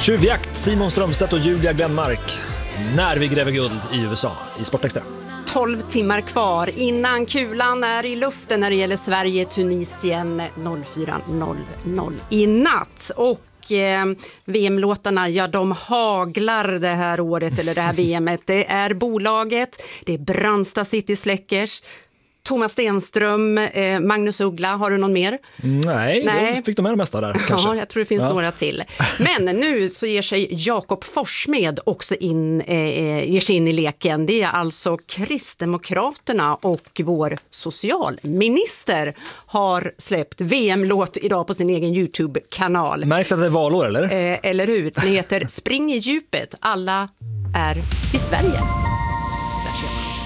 Tjuvjakt, Simon Strömstedt och Julia Glenmark. När vi gräver guld i USA i Sportextra. 12 timmar kvar innan kulan är i luften när det gäller Sverige-Tunisien 04.00 i natt. Och VM-låtarna, ja, de haglar det här året, eller det här VMet. Det är bolaget, det är Brandsta City Släckers, Thomas Stenström, Magnus Uggla. Har du någon mer? Nej. Fick de med det mesta där kanske. Ja, jag tror det finns några till. Men nu så ger sig Jakob Forssmed också ger sig in i leken. Det är alltså Kristdemokraterna och vår socialminister har släppt VM-låt idag på sin egen YouTube-kanal. Märks att det är valår, eller? Eller hur? Det heter Spring i djupet. Alla är i Sverige. Där ser man.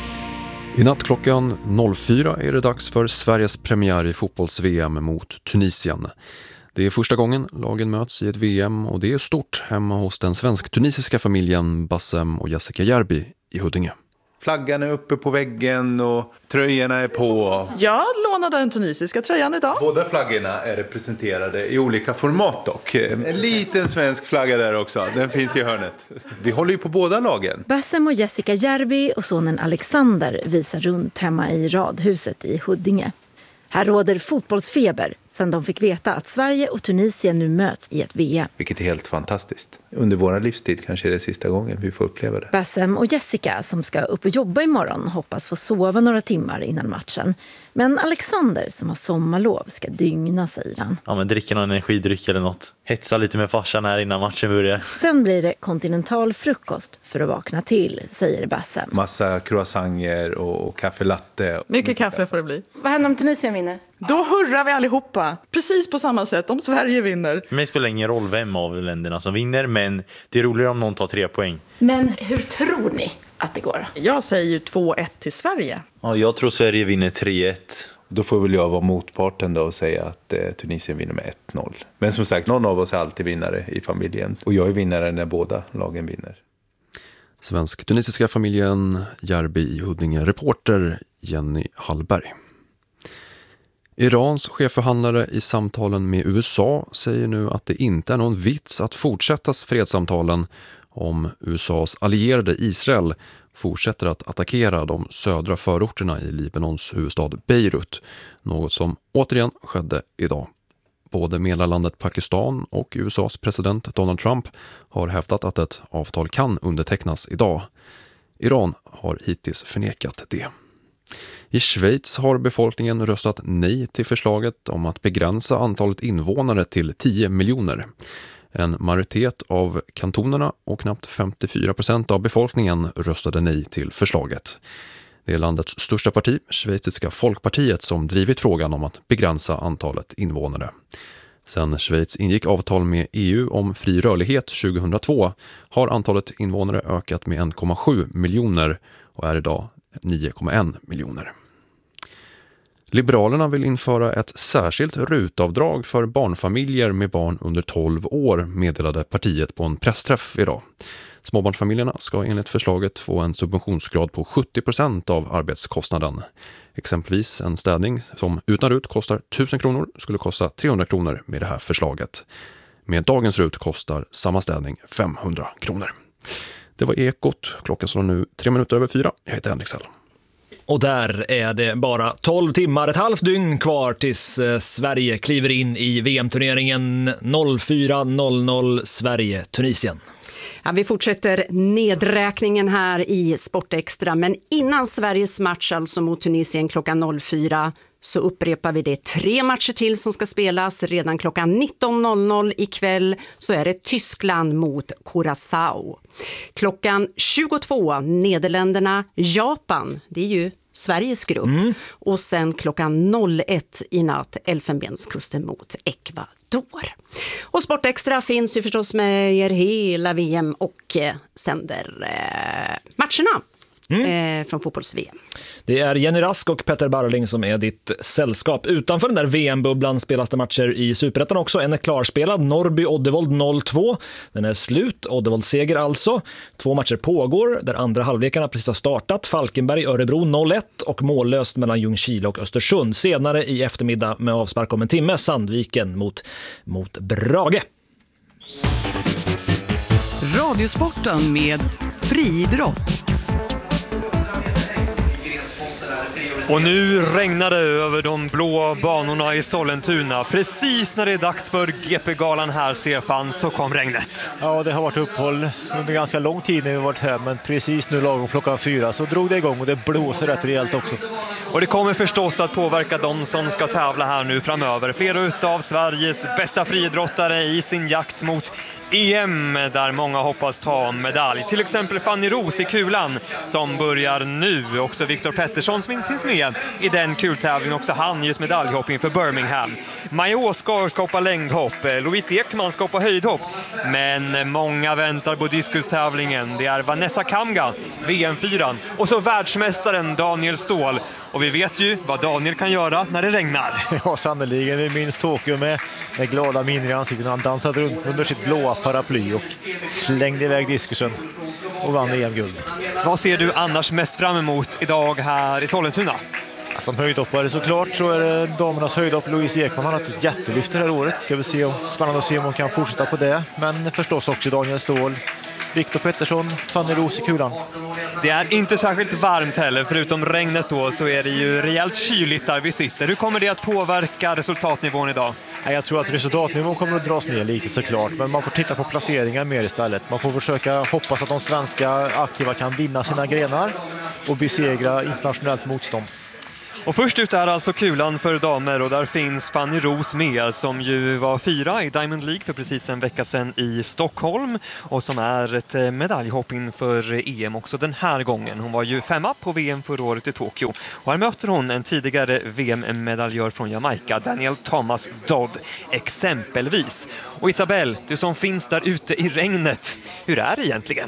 I natt klockan 04 är det dags för Sveriges premiär i fotbolls-VM mot Tunisien. Det är första gången lagen möts i ett VM och det är stort hemma hos den svensk-tunisiska familjen Bassem och Jessica Järbi i Huddinge. Flaggan är uppe på väggen och tröjorna är på. Jag lånade den tunisiska tröjan idag. Båda flaggorna är representerade i olika format dock. En liten svensk flagga där också, den finns i hörnet. Vi håller ju på båda lagen. Bassem och Jessica Järbi och sonen Alexander visar runt hemma i radhuset i Huddinge. Här råder fotbollsfeber sedan de fick veta att Sverige och Tunisien nu möts i ett VM. Vilket är helt fantastiskt. Under vår livstid kanske är det sista gången vi får uppleva det. Bassem och Jessica som ska upp och jobba imorgon hoppas få sova några timmar innan matchen. Men Alexander som har sommarlov ska dygna, säger han. Ja, men dricka någon energidryck eller något. Hetsa lite med farsan här innan matchen börjar. Sen blir det kontinental frukost för att vakna till, säger Bassem. Massa croissanter och kaffelatte. Mycket kaffe får det bli. Vad händer om Tunisien vinner? Då hurrar vi allihopa. Precis på samma sätt om Sverige vinner. För mig spelar det ingen roll vem av länderna som vinner, men det är roligare om någon tar 3 poäng. Men hur tror ni att det går? Jag säger ju 2-1 till Sverige. Ja, jag tror Sverige vinner 3-1. Då får väl jag vara motparten då och säga att Tunisien vinner med 1-0. Men som sagt, någon av oss är alltid vinnare i familjen. Och jag är vinnare när båda lagen vinner. Svensk-tunisiska familjen Järbi i Huddinge, reporter Jenny Hallberg. Irans chefförhandlare i samtalen med USA säger nu att det inte är någon vits att fortsätta fredssamtalen om USAs allierade Israel fortsätter att attackera de södra förorterna i Libanons huvudstad Beirut, något som återigen skedde idag. Både medlarlandet Pakistan och USAs president Donald Trump har hävdat att ett avtal kan undertecknas idag. Iran har hittills förnekat det. I Schweiz har befolkningen röstat nej till förslaget om att begränsa antalet invånare till 10 miljoner. En majoritet av kantonerna och knappt 54% av befolkningen röstade nej till förslaget. Det är landets största parti, Schweiziska folkpartiet, som drivit frågan om att begränsa antalet invånare. Sen Schweiz ingick avtal med EU om fri rörlighet 2002 har antalet invånare ökat med 1,7 miljoner och är idag 9,1 miljoner. Liberalerna vill införa ett särskilt rutavdrag för barnfamiljer med barn under 12 år, meddelade partiet på en pressträff idag. Småbarnsfamiljerna ska enligt förslaget få en subventionsgrad på 70% av arbetskostnaden. Exempelvis en städning som utan rut kostar 1000 kronor skulle kosta 300 kronor med det här förslaget. Med dagens rut kostar samma städning 500 kronor. Det var Ekot. Klockan slår nu 3:03. Jag heter Henrik Sell. Och där är det bara 12 timmar, ett halvt dygn kvar tills Sverige kliver in i VM-turneringen 04.00 Sverige-Tunisien. Ja, vi fortsätter nedräkningen här i Sportextra, men innan Sveriges match alltså mot Tunisien klockan 04 så upprepar vi det 3 matcher till som ska spelas. Redan klockan 19.00 ikväll så är det Tyskland mot Curaçao. Klockan 22 Nederländerna, Japan, det är ju Sveriges grupp. Och sen klockan 01 i natt Elfenbenskusten mot Ecuador. Och Sportextra finns ju förstås med er hela VM och sänder matcherna. Från fotbolls-VM. Det är Jenny Rask och Petter Barling som är ditt sällskap. Utanför den där VM-bubblan spelas det matcher i Superettan också. En är klarspelad, Norrby-Oddevold 0-2. Den är slut, Oddevold seger alltså. 2 matcher pågår där andra halvlekarna precis har startat. Falkenberg-Örebro 0-1 och mållöst mellan Ljungskile och Östersund. Senare i eftermiddag med avspark om en timme, Sandviken mot Brage. Radiosporten med friidrott. Och nu regnar det över de blå banorna i Sollentuna. Precis när det är dags för GP-galan här, Stefan, så kom regnet. Ja, det har varit uppehåll under ganska lång tid när vi varit här, men precis nu lagom klockan 4 så drog det igång och det blåser rätt rejält också. Och det kommer förstås att påverka de som ska tävla här nu framöver. Flera av Sveriges bästa friidrottare i sin jakt mot EM där många hoppas ta medalj. Till exempel Fanny Roos i kulan som börjar nu. Också Viktor Pettersson som finns med i den kultävlingen. Också han i ett medaljhopp inför Birmingham. Maja Åskar ska hoppa längdhopp. Louise Ekman ska hoppa höjdhopp. Men många väntar på diskustävlingen. Det är Vanessa Kamga, VM-4. Och så världsmästaren Daniel Ståhl. Och vi vet ju vad Daniel kan göra när det regnar. Ja, sannoliken. Vi minns Tokyo med glada miner i ansikten. Han dansade runt under sitt blåa paraply och slängde iväg diskusen och vann EM-guld. Vad ser du annars mest fram emot idag här i Sollentuna? Som höjdhoppare såklart så är det damernas höjdhopp. Louise Ekman har haft ett jättelyft det här året. Ska vi se spännande att se om hon kan fortsätta på det. Men förstås också Daniel Ståhl, Viktor Pettersson, Fanny Roos i kulan. Det är inte särskilt varmt heller, förutom regnet då så är det ju rejält kyligt där vi sitter. Hur kommer det att påverka resultatnivån idag? Jag tror att resultatnivån kommer att dras ner lite såklart, men man får titta på placeringar mer istället. Man får försöka hoppas att de svenska aktiva kan vinna sina grenar och besegra internationellt motstånd. Och först ut är alltså kulan för damer och där finns Fanny Roos med som ju var 4 i Diamond League för precis en vecka sedan i Stockholm och som är ett medaljhopp inför EM också den här gången. Hon var ju 5 på VM förra året i Tokyo och här möter hon en tidigare VM-medaljör från Jamaica, Daniel Thomas Dodd exempelvis. Och Isabelle, du som finns där ute i regnet, hur är det egentligen?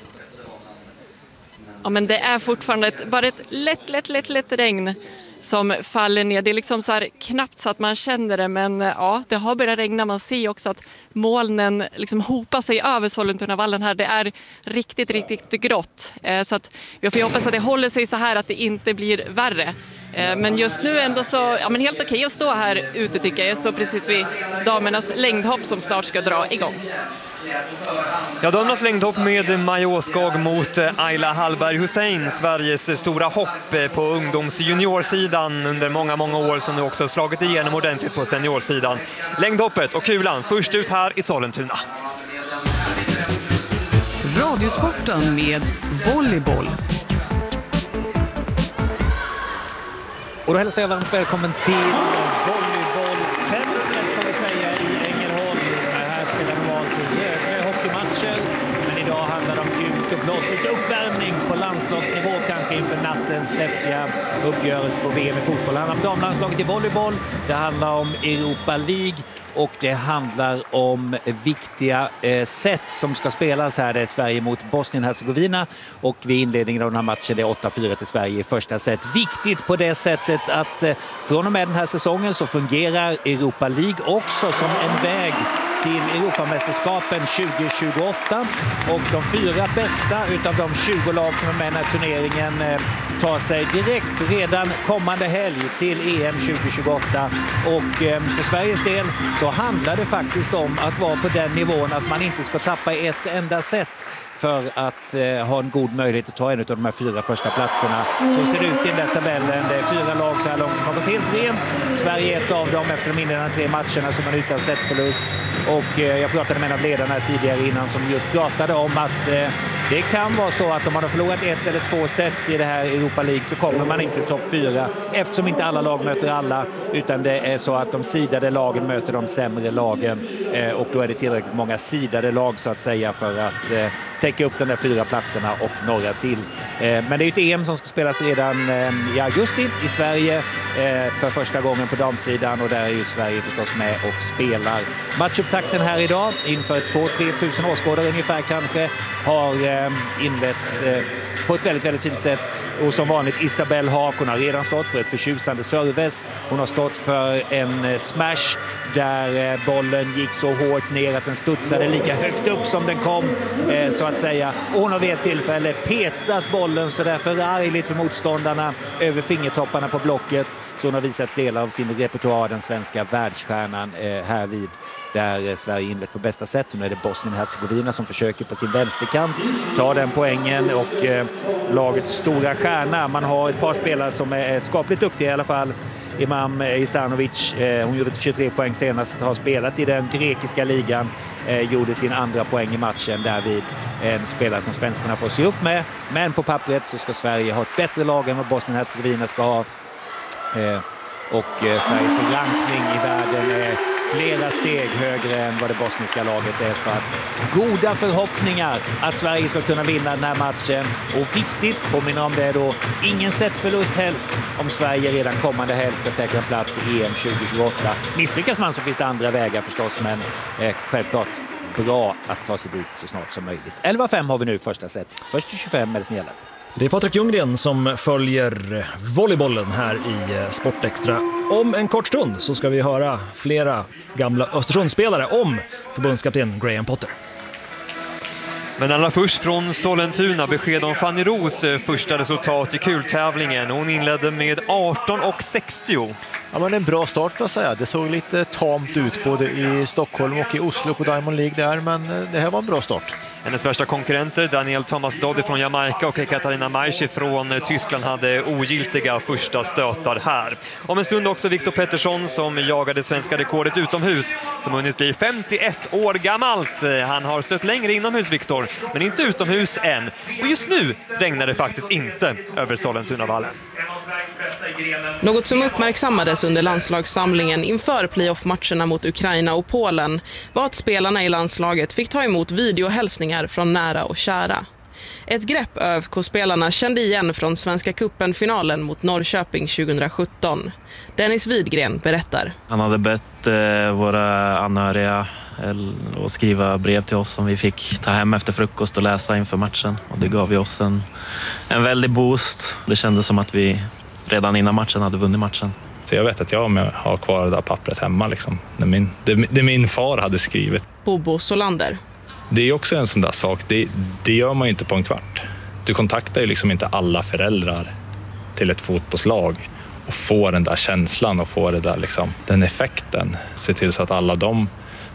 Ja, men det är fortfarande bara ett lätt regn som faller ner. Det är liksom så här knappt så att man känner det, men ja, det har börjat regna. Man ser också att molnen liksom hopar sig över Sollentunavallen här. Det är riktigt grått. Så att vi får hoppas att det håller sig så här att det inte blir värre. Men just nu ändå så, ja men helt okej att stå här ute tycker jag. Jag står precis vid damernas längdhopp som snart ska dra igång. Ja, damernas längdhopp med Maja Åskag mot Ayla Hallberg Hussein, Sveriges stora hopp på ungdomsjuniorsidan under många år som nu också slagit igenom ordentligt på seniorsidan. Längdhoppet och kulan först ut här i Sollentuna. Radiosporten med volleyboll. Och då hälsar jag varmt välkommen till volleybolltemplet kan vi säga i Ängelholm. Här spelar man vanligt högre hockeymatcher, men idag handlar det om gult och blått. Lite uppvärmning på landslagsnivå kanske inför nattens häftiga uppgörelse på VM i fotboll. Det handlar om damlandslaget i volleyboll, det handlar om Europa League och det handlar om viktiga set som ska spelas här. Det är Sverige mot Bosnien-Herzegovina och vid inledningen av den här matchen det är 8-4 till Sverige i första set. Viktigt på det sättet att från och med den här säsongen så fungerar Europa League också som en väg till Europamästerskapen 2028 och de 4 bästa utav de 20 lag som är med i den här turneringen tar sig direkt redan kommande helg till EM 2028 och för Sveriges del så handlar det faktiskt om att vara på den nivån att man inte ska tappa ett enda set för att ha en god möjlighet att ta en av de här 4 första platserna. Så ser det ut i den där tabellen. Det är 4 lag så här långt som har gått helt rent. Sverige är ett av dem efter de inledande 3 matcherna som man utan setförlust. Och jag pratade med en av ledarna tidigare innan som just pratade om att det kan vara så att om man har förlorat 1 eller 2 set i det här Europa League så kommer man inte till topp 4 eftersom inte alla lag möter alla utan det är så att de sidade lagen möter de sämre lagen och då är det tillräckligt många sidade lag så att säga för att täcka upp den där 4 platserna och några till. Men det är ju ett EM som ska spelas redan i augusti i Sverige för första gången på damsidan och där är ju Sverige förstås med och spelar. Matchupptakten här idag inför 2-3 tusen åskådare ungefär kanske har inletts på ett väldigt fint sätt. Och som vanligt Isabelle Haak, hon har redan stått för ett förtjusande service. Hon har stått för en smash där bollen gick så hårt ner att den studsade lika högt upp som den kom så att säga. Och hon har vid ett tillfälle petat bollen så där förargligt för motståndarna över fingertopparna på blocket. Så hon har visat delar av sin repertoar, den svenska världsstjärnan här vid där Sverige inlett på bästa sätt. Nu är det Bosnien-Hercegovina som försöker på sin vänsterkant ta den poängen och lagets stora stjärna. Man har ett par spelare som är skapligt duktiga i alla fall. Imam Isanovic, hon gjorde 23 poäng senast, har spelat i den grekiska ligan, gjorde sin andra poäng i matchen därvid. En spelare som svenskarna får se upp med, men på pappret så ska Sverige ha ett bättre lag än vad Bosnien-Hercegovina ska ha. Och Sveriges rankning i världen är flera steg högre än vad det bosniska laget är, så att goda förhoppningar att Sverige ska kunna vinna den här matchen. Och viktigt, påminner om det då, ingen set förlust helst om Sverige redan kommande helg ska säkra plats i EM 2028. Misslyckas man så finns det andra vägar förstås, men självklart bra att ta sig dit så snart som möjligt. 11-5 har vi nu första set. Först 25 är det som gäller. Det är Patrik Ljunggren som följer volleybollen här i Sportextra. Om en kort stund så ska vi höra flera gamla Östersundsspelare om förbundskapten Graham Potter. Men allra först från Sollentuna besked om Fanny Ros första resultat i kultävlingen. Hon inledde med 18,60. Ja, men en bra start får jag säga. Det såg lite tamt ut både i Stockholm och i Oslo på Diamond League där, men det här var en bra start. Hennes värsta konkurrenter, Daniel Thomas Dodd från Jamaica och Katarina Maische från Tyskland, hade ogiltiga första stötar här. Om en stund också Viktor Pettersson som jagade svenska rekordet utomhus, som hunnit bli 51 år gammalt. Han har stött längre inomhus, Viktor, men inte utomhus än. Och just nu regnar det faktiskt inte över Sollentunavallen. Något som uppmärksammades under landslagssamlingen inför playoff-matcherna mot Ukraina och Polen var att spelarna i landslaget fick ta emot videohälsningar från nära och kära. Ett grepp ÖFK-spelarna kände igen från Svenska Cupen-finalen mot Norrköping 2017. Dennis Widgren berättar. Han hade bett våra anhöriga att skriva brev till oss som vi fick ta hem efter frukost och läsa inför matchen. Och det gav ju oss en väldig boost. Det kändes som att vi redan innan matchen hade vunnit matchen. Så jag vet att jag har kvar det där pappret hemma. Liksom. Det min far hade skrivit. Bobo Solander. Det är också en sån där sak. Det gör man ju inte på en kvart. Du kontaktar ju liksom inte alla föräldrar till ett fotbollslag och får den där känslan och får det där liksom, den effekten. Se till så att alla de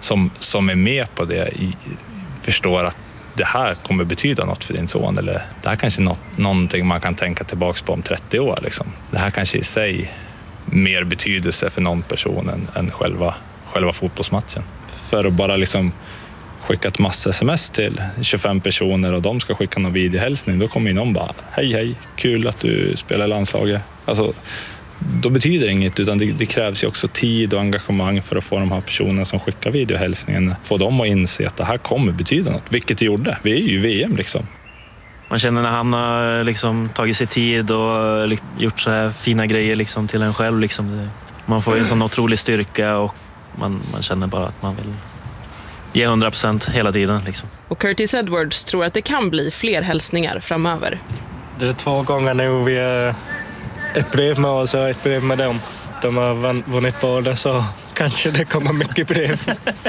som är med på det förstår att det här kommer betyda något för din son, eller det här kanske är någonting man kan tänka tillbaka på om 30 år. Liksom. Det här kanske i sig mer betydelse för någon person än själva fotbollsmatchen. För att bara liksom skicka ett massa sms till 25 personer och de ska skicka någon videohälsning, då kommer ju någon bara hej, kul att du spelar landslaget. Alltså, då betyder det inget, utan det krävs ju också tid och engagemang för att få de här personerna som skickar videohälsningen, få dem att inse att det här kommer betyda något, vilket det gjorde. Vi är ju i VM liksom. Man känner när han har liksom tagit sig tid och gjort så här fina grejer liksom till en själv. Liksom. Man får ju en sån otrolig styrka och man känner bara att man vill ge 100% hela tiden. Liksom. Och Curtis Edwards tror att det kan bli fler hälsningar framöver. Det är 2 gånger nu vi är ett brev med oss och ett brev med dem. De har vunnit båda, så kanske det kommer mycket brev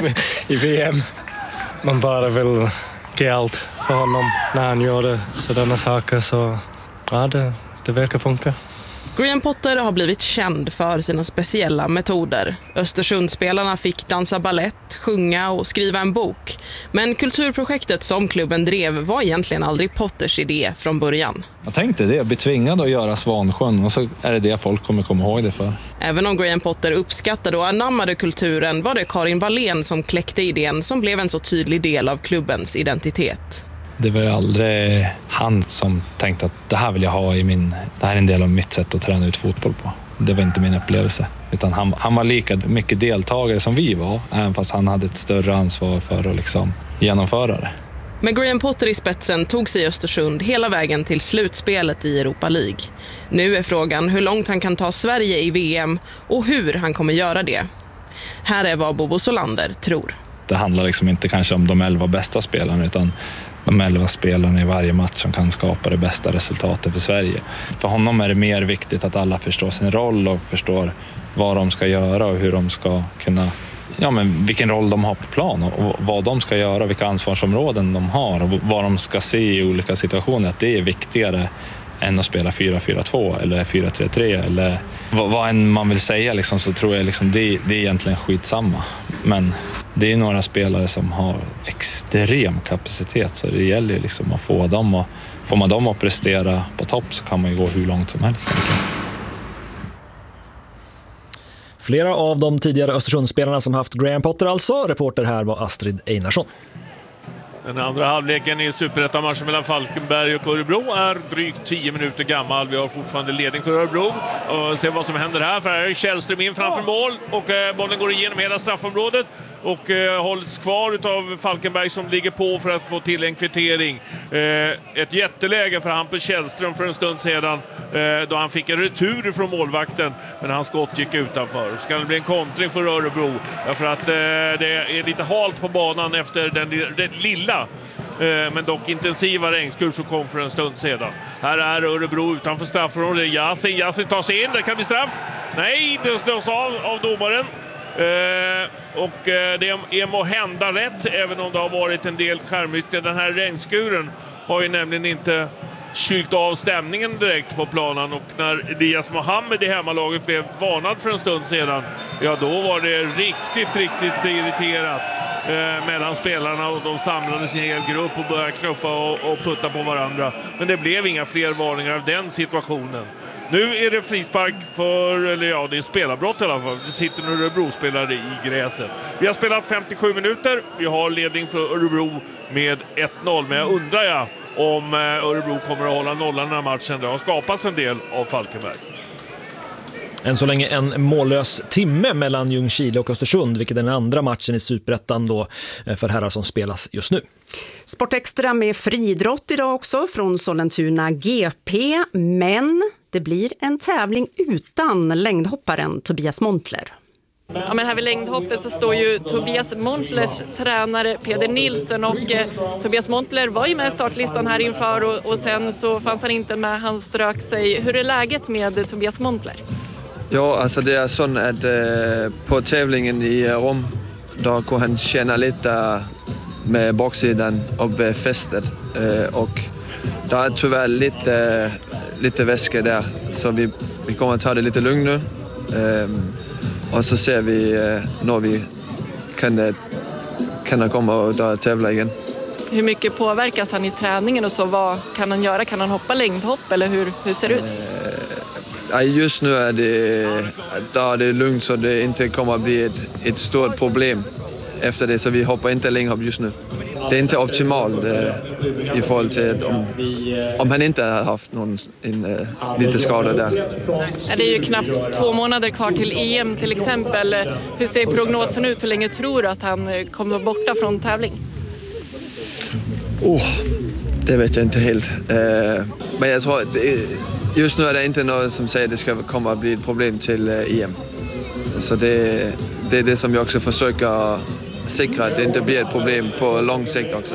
i VM. Man bara vill ge allt för honom när han gör sådana saker, så ja, det verkar funka. Graham Potter har blivit känd för sina speciella metoder. Östersundsspelarna fick dansa ballett, sjunga och skriva en bok. Men kulturprojektet som klubben drev var egentligen aldrig Potters idé från början. Jag tänkte det, bli tvingad att göra Svansjön, och så är det folk kommer komma ihåg det för. Även om Graham Potter uppskattade och anammade kulturen var det Karin Wallén som kläckte idén som blev en så tydlig del av klubbens identitet. Det var ju aldrig han som tänkte att det här vill jag ha det här är en del av mitt sätt att träna ut fotboll på. Det var inte min upplevelse. Utan han var lika mycket deltagare som vi var, även fast han hade ett större ansvar för att liksom genomföra det. Med Graham Potter i spetsen tog sig Östersund hela vägen till slutspelet i Europa League. Nu är frågan hur långt han kan ta Sverige i VM och hur han kommer göra det. Här är vad Bobo Solander tror. Det handlar liksom inte kanske om de 11 bästa spelarna, utan de 11 spelarna i varje match som kan skapa det bästa resultatet för Sverige. För honom är det mer viktigt att alla förstår sin roll och förstår vad de ska göra och hur de ska kunna, vilken roll de har på plan och vad de ska göra, vilka ansvarsområden de har och vad de ska se i olika situationer. Att det är viktigare än att spela 4-4-2 eller 4-3-3 eller vad än man vill säga liksom, så tror jag liksom, det är egentligen skitsamma. Men det är några spelare som har extrem kapacitet, så det gäller liksom att få dem, och får man dem att prestera på topp så kan man ju gå hur långt som helst. Flera av de tidigare Östersundsspelarna som haft Graham Potter alltså. Reporter här var Astrid Einarsson. Den andra halvleken i Superettan-matchen mellan Falkenberg och Örebro är drygt 10 minuter gammal. Vi har fortfarande ledning för Örebro. Och se vad som händer här, för här är Källström in framför mål och bollen går igenom hela straffområdet och hålls kvar av Falkenberg som ligger på för att få till en kvittering. Ett jätteläge för Hampus Källström för en stund sedan då han fick en retur från målvakten, men hans skott gick utanför. Ska det bli en kontring för Örebro för att det är lite halt på banan efter den lilla men dock intensiva regnskur som kom för en stund sedan. Här är Örebro utanför straffområdet. Yasin tar sig in, det kan bli straff. Nej, det slås av domaren. Och det är må hända rätt, även om det har varit en del skärmytter. Den här regnskuren har ju nämligen inte kylt av stämningen direkt på planen, och när Elias Mohammed i hemmalaget blev varnad för en stund sedan, ja då var det riktigt irriterat mellan spelarna, och de samlades i en hel grupp och började knuffa och putta på varandra. Men det blev inga fler varningar av den situationen. Nu är det frispark för, det är spelarbrott i alla fall. Det sitter nu Örebro-spelare i gräset. Vi har spelat 57 minuter. Vi har ledning för Örebro med 1-0. Men jag undrar om Örebro kommer att hålla nollan den här matchen. Det har skapats en del av Falkenberg. Än så länge en mållös timme mellan Ljungskile och Östersund, vilket är den andra matchen i Superettan då för herrar som spelas just nu. Sportextra med friidrott idag också från Sollentuna GP, men det blir en tävling utan längdhopparen Tobias Montler. Ja, men här vid längdhoppet så står ju Tobias Montlers tränare Peder Nilsson, och Tobias Montler var ju med i startlistan här inför och sen så fanns han inte med, han strök sig. Hur är läget med Tobias Montler? Ja, alltså det är så att på tävlingen i Rom då kunde han känna lite med baksidan av fästet och det är tyvärr lite väska där, så vi kommer att ta det lite lugnt nu och så ser vi när vi kan komma och tävla igen. Hur mycket påverkas han i träningen och så? Vad kan han göra? Kan han hoppa längdhopp eller hur ser det ut? Just nu är det lugnt, så det inte kommer att bli ett stort problem efter det, så vi hoppar inte längdhopp just nu. Det är inte optimalt i förhåll till om han inte har haft lite skada där. Det är ju knappt 2 månader kvar till EM till exempel. Hur ser prognosen ut? Hur länge tror du att han kommer borta från tävling? Det vet jag inte helt. Men jag tror just nu är det inte något som säger att det ska komma att bli ett problem till EM. Så det är det som jag också försöker säkra, att det inte blir ett problem på lång sikt också.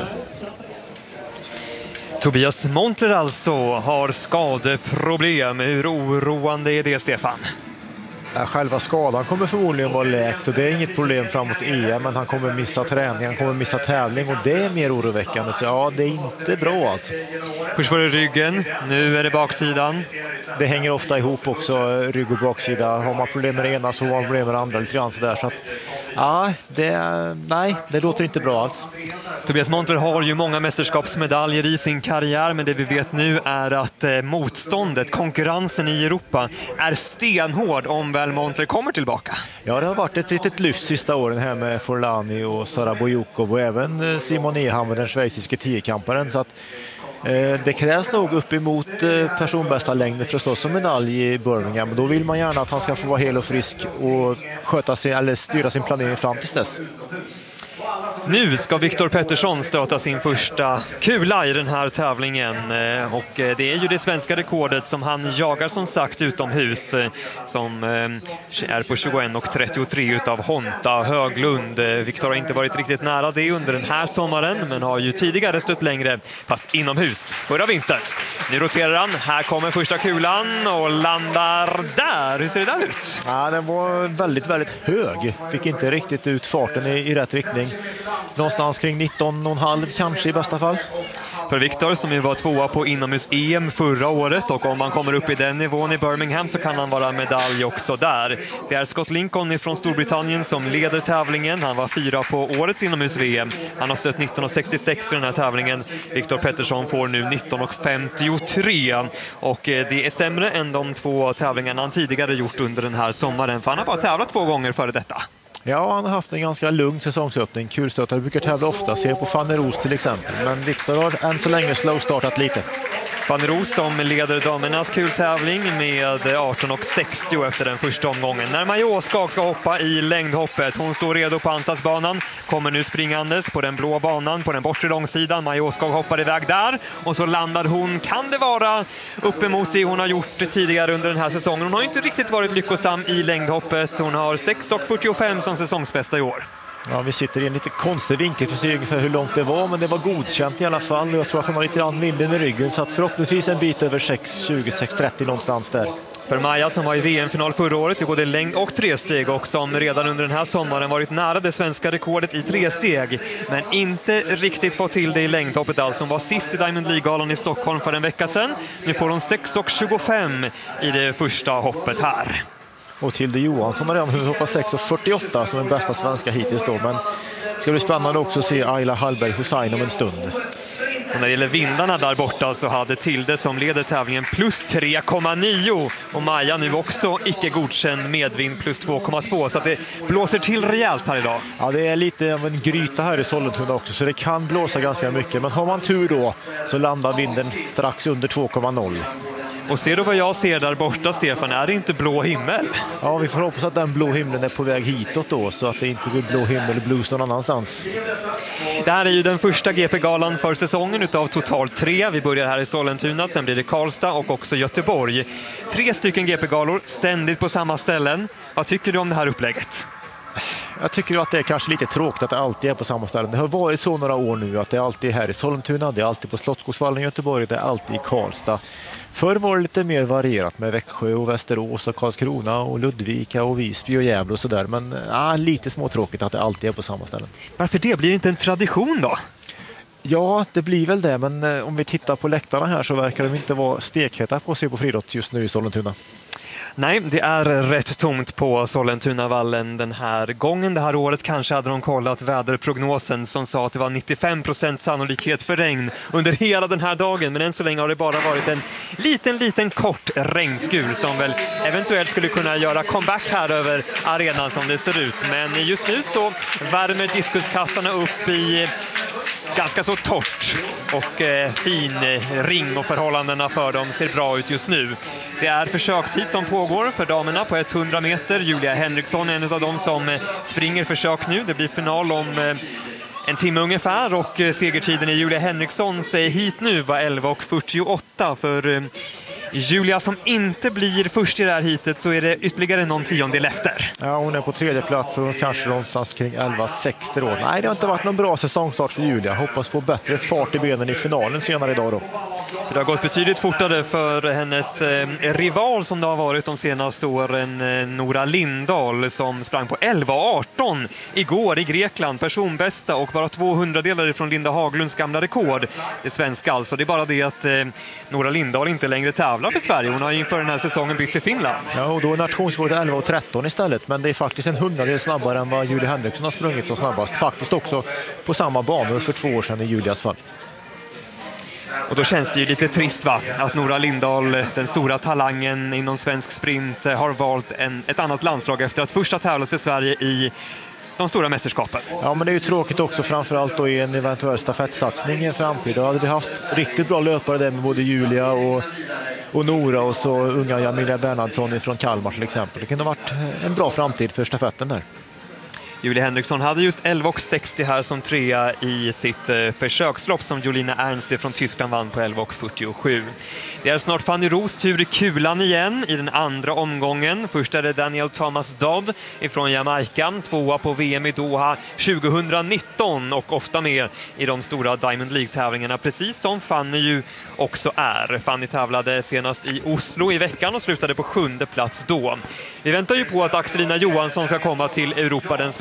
Tobias Montler alltså har skadeproblem. Hur oroande är det, Stefan? Själva skadan kommer förmodligen vara läkt och det är inget problem framåt EM, men han kommer missa träning, han kommer missa tävling och det är mer oroväckande, så ja, det är inte bra alltså. Först var det ryggen, nu är det baksidan. Det hänger ofta ihop också, rygg och baksida. Har man problem med det ena så har man problem med det andra lite grann sådär, så att ja, det låter inte bra alls. Tobias Montler har ju många mästerskapsmedaljer i sin karriär, men det vi vet nu är att motståndet, konkurrensen i Europa är stenhård om väl Montler kommer tillbaka. Ja, det har varit ett litet lyft sista åren här med Forlani och Sara Bojukov och även Simon Ehammer, den schweiziske tiokamparen, så att det krävs nog uppemot personbästa längden för att slå som medalj i Birmingham. Då vill man gärna att han ska få vara hel och frisk och sköta sig eller styra sin planering fram till dess. Nu ska Viktor Pettersson stöta sin första kula i den här tävlingen och det är ju det svenska rekordet som han jagar som sagt utomhus, som är på 21,33 utav Honta Höglund. Viktor har inte varit riktigt nära det under den här sommaren, men har ju tidigare stött längre fast inomhus förra vintern. Nu roterar han, här kommer första kulan och landar där. Hur ser det där ut? Ja, den var väldigt, väldigt hög. Fick inte riktigt ut farten i rätt riktning. Någonstans kring 19,5 kanske i bästa fall. för Viktor, som ju var 2:a på inomhus-EM förra året, och om han kommer upp i den nivån i Birmingham så kan han vara medalj också där. Det är Scott Lincoln från Storbritannien som leder tävlingen. Han var 4 på årets inomhus-VM. Han har stött 19,66 i den här tävlingen. Viktor Pettersson får nu 19,53, och det är sämre än de 2 tävlingarna han tidigare gjort under den här sommaren, för han har bara tävlat 2 gånger före detta. Ja, han har haft en ganska lugn säsongsöppning. Kulstötare brukar tävla ofta, se på Fanny Roos till exempel. Men Viktor har än så länge slow-startat lite. Fanny Roos som leder damernas kultävling med 18,60 efter den första omgången. När Maja Åskag ska hoppa i längdhoppet. Hon står redo på ansatsbanan. Kommer nu springandes på den blå banan på den bortre långsidan. Maja Åskag hoppar iväg där. Och så landar hon, kan det vara, uppemot det hon har gjort tidigare under den här säsongen. Hon har inte riktigt varit lyckosam i längdhoppet. Hon har 6,45 som säsongsbästa i år. Ja, vi sitter i en lite konstig vinkel för att se ungefär hur långt det var, men det var godkänt i alla fall. Jag tror att hon har lite grann vinden i ryggen, så att förhoppningsvis en bit över 6,20, 6,30 någonstans där. För Maja, som var i VM-final förra året i både längd- och 3-steg, och som redan under den här sommaren varit nära det svenska rekordet i 3-steg, men inte riktigt fått till det i längdhoppet alls. Hon var sist i Diamond League-galan i Stockholm för en vecka sedan. Nu får hon 6,25 i det första hoppet här. Och Tilde Johansson har redan hunnit hoppa 6,48 som den bästa svenska hittills då. Men det ska bli spännande också att se Ayla Hallberg Hussein om en stund. Och när det gäller vindarna där borta så hade Tilde, som leder tävlingen, plus 3,9. Och Maja nu också icke godkänd medvind plus 2,2. Så att det blåser till rejält här idag. Ja, det är lite av en gryta här i Sollentuna också, så det kan blåsa ganska mycket. Men har man tur då så landar vinden strax under 2,0. Och ser du vad jag ser där borta, Stefan? Är det inte blå himmel? Ja, vi får hoppas att den blå himlen är på väg hitåt då, så att det inte blir blå himmel eller blues någon annanstans. Det här är ju den första GP-galan för säsongen utav totalt 3. Vi börjar här i Sollentuna, sen blir det Karlstad och också Göteborg. 3 stycken GP-galor, ständigt på samma ställen. Vad tycker du om det här upplägget? Jag tycker att det är kanske lite tråkigt att det alltid är på samma ställen. Det har varit så några år nu att det alltid är här i Sollentuna, det är alltid på Slottsskogsvallen i Göteborg, det är alltid i Karlstad. Förr var det lite mer varierat med Växjö och Västerås och Karlskrona och Ludvika och Visby och Gävle och sådär. Men lite småtråkigt att det alltid är på samma ställen. Varför det? Blir det inte en tradition då? Ja, det blir väl det, men om vi tittar på läktarna här så verkar de inte vara stekheta på att se på friidrott just nu i Sollentuna. Nej, det är rätt tomt på Sollentunavallen den här gången. Det här året kanske hade de kollat väderprognosen som sa att det var 95% sannolikhet för regn under hela den här dagen. Men än så länge har det bara varit en liten kort regnskur som väl eventuellt skulle kunna göra comeback här över arenan som det ser ut. Men just nu så värmer diskuskastarna upp i ganska så torrt och fin ring, och förhållandena för dem ser bra ut just nu. Det är försökshit som pågår för damerna på 100 meter. Julia Henriksson är en av dem som springer försök nu. Det blir final om en timme ungefär, och segertiden i Julia Henrikssons hit nu var 11,48 för Julia, som inte blir först i det här hitet, så är det ytterligare någon tiondel efter. Ja, hon är på 3:e plats och kanske någonstans kring 11,60 då. Nej, det har inte varit någon bra säsongstart för Julia. Hoppas på bättre fart i benen i finalen senare idag då. Det har gått betydligt fortare för hennes rival som det har varit de senaste åren, Nora Lindahl, som sprang på 11,18 igår i Grekland, personbästa, och bara 200-delar från Linda Haglunds gamla rekord. Det svenska alltså. Det är bara det att Nora Lindahl inte längre tävlar för Sverige. Hon har inför den här säsongen bytt till Finland. Ja, och då är nationsrekordet 11,13 istället, men det är faktiskt en 100-del snabbare än vad Julia Henriksson har sprungit som snabbast. Faktiskt också på samma banor för 2 år sedan i Julias fall. Och då känns det ju lite trist, va? Att Nora Lindahl, den stora talangen inom svensk sprint, har valt ett annat landslag efter att först ha tävlat för Sverige i de stora mästerskapen. Ja, men det är ju tråkigt också, framförallt då i en eventuell stafettsatsning i en framtid. Då hade vi haft riktigt bra löpare där med både Julia och Nora, och så unga Jamilia Bernhardsson från Kalmar till exempel. Det kunde ha varit en bra framtid för stafetten där. Julia Henriksson hade just 11,60 här som 3:a i sitt försökslopp som Jolina Ernst från Tyskland vann på 11,47. Det är snart Fanny Roos tur i kulan igen i den andra omgången. Först är det Daniel Thomas Dodd från Jamaica, 2:a på VM i Doha 2019 och ofta med i de stora Diamond League-tävlingarna, precis som Fanny ju också är. Fanny tävlade senast i Oslo i veckan och slutade på 7:e plats då. Vi väntar ju på att Axelina Johansson ska komma till Europa, den svenska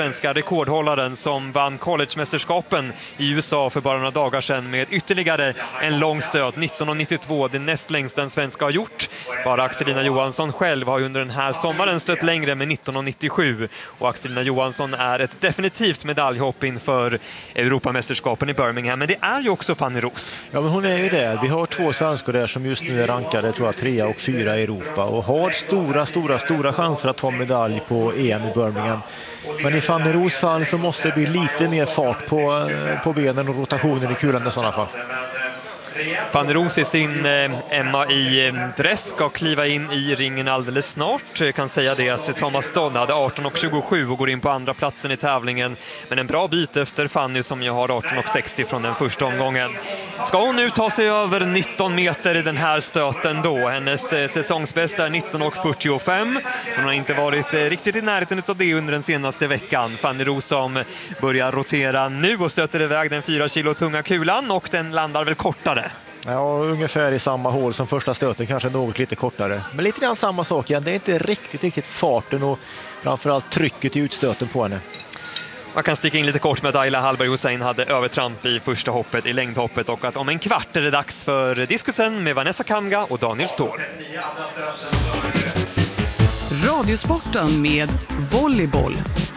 svenska rekordhållaren som vann collegemästerskapen i USA för bara några dagar sedan med ytterligare en lång stöt, 19,92, det näst längsta en svenska har gjort. Bara Axelina Johansson själv har under den här sommaren stött längre med 19,97, och Axelina Johansson är ett definitivt medaljhopp inför Europamästerskapen i Birmingham, men det är ju också Fanny Roos. Ja, men hon är ju det. Vi har 2 svenskor där som just nu är rankade, tror jag, 3 och 4 i Europa och har stora chanser att ta medalj på EM i Birmingham. Men i Fanny Roos fall så måste det bli lite mer fart på benen och rotationen i kulan i sådana fall. Fanny Roos i sin Emma i dress ska kliva in i ringen alldeles snart. Jag kan säga det att Thomas Dodd hade 18,27 och går in på andra platsen i tävlingen. Men en bra bit efter Fanny som ju har 18,60 från den första omgången. Ska hon nu ta sig över 19 meter i den här stöten då? Hennes säsongsbästa är 19,45. Hon har inte varit riktigt i närheten av det under den senaste veckan. Fanny Roos som börjar rotera nu och stöter iväg den 4 kilo tunga kulan, och den landar väl kortare. Ja, ungefär i samma hål som första stöten, kanske något lite kortare. Men lite grann samma sak igen. Det är inte riktigt farten och framförallt trycket i utstöten på henne. Man kan sticka in lite kort med att Ayla Hallberg Hussein hade övertramp i första hoppet, i längdhoppet, och att om en kvart är det dags för diskusen med Vanessa Kamga och Daniel Ståhl. Radiosporten med volleyboll.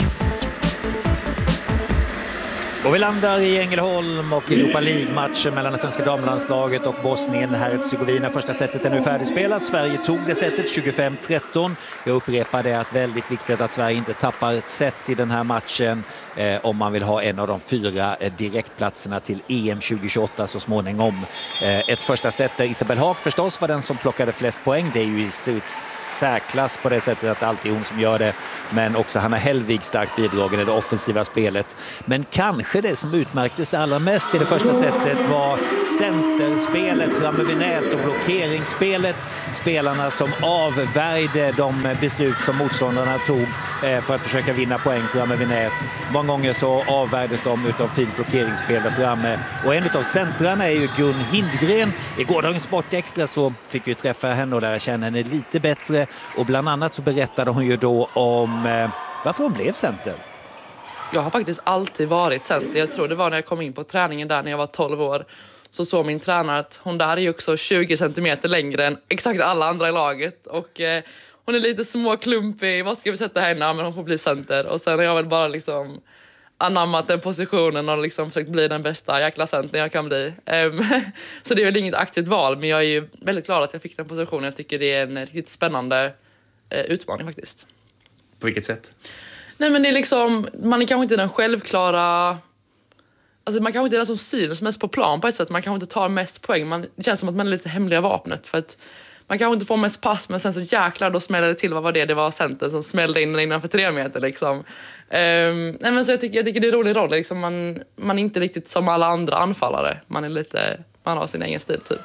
Och vi landar i Ängelholm och Europa League-matchen mellan det svenska damlandslaget och Bosnien-Herzegovina. Första setet är nu färdigspelat. Sverige tog det setet 25-13. Jag upprepar det att väldigt viktigt att Sverige inte tappar ett set i den här matchen om man vill ha en av de 4 direktplatserna till EM 2028 så småningom. Ett första set där Isabel Haak förstås var den som plockade flest poäng. Det är ju i särklass på det sättet att det alltid är hon som gör det. Men också Hanna Hellvig starkt bidragen i det offensiva spelet. Men kanske det som utmärktes allra mest i det första setet var centerspelet framme vid nät och blockeringsspelet. Spelarna som avvärjde de beslut som motståndarna tog för att försöka vinna poäng framme vid nät. Många gånger så avvärjdes de utav fint blockeringsspel där framme. Och en av centrarna är ju Gun Hindgren. I gårdagens Sport Extra så fick vi träffa henne och lära känna henne lite bättre. Och bland annat så berättade hon ju då om varför hon blev center. Jag har faktiskt alltid varit center. Jag tror det var när jag kom in på träningen där när jag var 12 år. Så såg min tränare att hon där är ju också 20 centimeter längre än exakt alla andra i laget. Och hon är lite småklumpig. Vad ska vi sätta henne? Men hon får bli center. Och sen har jag väl bara liksom anammat den positionen och liksom försökt bli den bästa jäkla center jag kan bli. Så det är väl inget aktivt val. Men jag är ju väldigt glad att jag fick den positionen. Jag tycker det är en riktigt spännande utmaning faktiskt. På vilket sätt? Nej, men det är liksom, man är kanske inte den självklara, alltså man kanske inte är den som syns mest på plan på ett sätt. Man kanske inte tar mest poäng. Det känns som att man är lite hemliga vapnet för att man kanske inte får mest pass, men sen så jäklar då smällde det till. Vad var det? Det var center som smällde in innanför 3 meter liksom. Nej, men så jag tycker det är en rolig roll liksom. Man är inte riktigt som alla andra anfallare. Man har sin egen stil typ.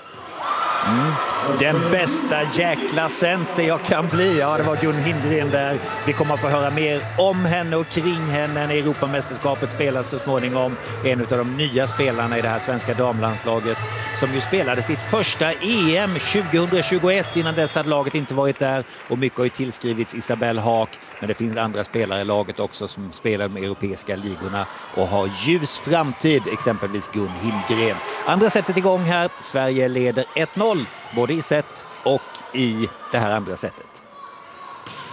Den bästa jäkla center jag kan bli. Ja, det var Gun Hindgren där. Vi kommer att få höra mer om henne och kring henne när Europamästerskapet spelas så småningom. En av de nya spelarna i det här svenska damlandslaget som ju spelade sitt första EM 2021. Innan dess hade laget inte varit där och mycket har ju tillskrivits Isabel Haak. Men det finns andra spelare i laget också som spelar med europeiska ligorna och har ljus framtid, exempelvis Gun Hindgren. Andra sättet igång här. Sverige leder 1-0 både i set och i det här andra sättet.